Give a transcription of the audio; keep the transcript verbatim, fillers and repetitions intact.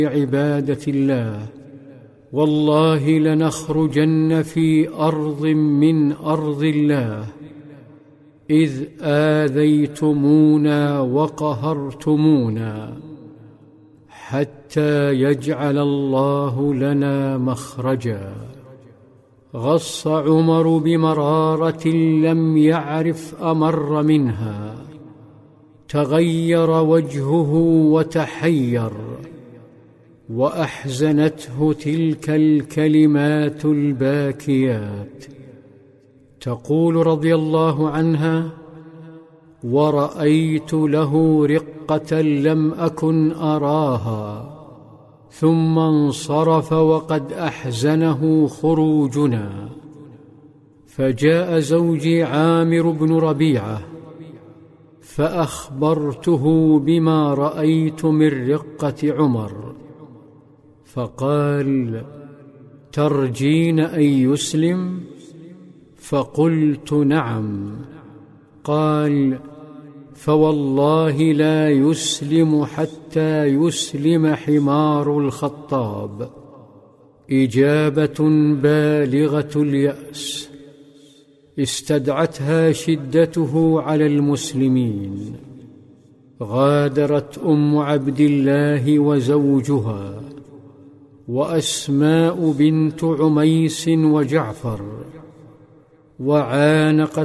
عبادة الله، والله لنخرجن في أرض من أرض الله إذ آذيتمونا وقهرتمونا حتى يجعل الله لنا مخرجا. غص عمر بمرارة لم يعرف أمر منها، تغير وجهه وتحير، وأحزنته تلك الكلمات الباكيات. تقول رضي الله عنها: ورأيت له رقة لم أكن أراها، ثم انصرف وقد أحزنه خروجنا. فجاء زوجي عامر بن ربيعة فأخبرته بما رأيت من رقة عمر، فقال: ترجين أن يسلم؟ فقلت: نعم. قال: فوالله لا يسلم حتى يسلم حمار الخطاب. إجابة بالغة اليأس استدعتها شدته على المسلمين. غادرت أم عبد الله وزوجها وأسماء بنت عميس وجعفر، وعانقت